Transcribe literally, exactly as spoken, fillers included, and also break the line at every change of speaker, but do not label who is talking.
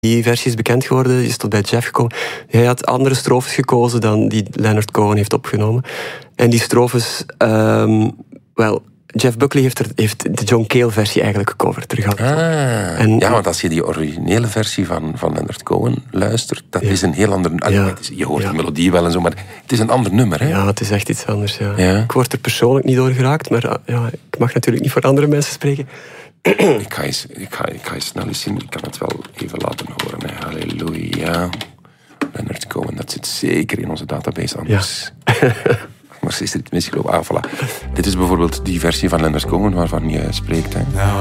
Die versie is bekend geworden, is tot bij Jeff gekomen. Hij had andere strofes gekozen dan die Leonard Cohen heeft opgenomen. En die strofes, um, wel, Jeff Buckley heeft, er, heeft de John Cale-versie eigenlijk gecoverd. Terug
ah, en, ja, want als je die originele versie van, van Leonard Cohen luistert, dat ja. is een heel ander... Ja. Is, je hoort ja. de melodie wel en zo, maar het is een ander nummer. Hè?
Ja, het is echt iets anders. Ja. Ja. Ik word er persoonlijk niet door geraakt, maar ja, ik mag natuurlijk niet voor andere mensen spreken.
ik, ga eens, ik, ga, ik ga eens snel eens zien, ik kan het wel even laten horen. Hè. Halleluja. Leonard Cohen, dat zit zeker in onze database anders. Ja. Maar is er iets misgelopen? Ah, voilà. Dit is bijvoorbeeld die versie van Leonard Cohen waarvan je spreekt. Hè.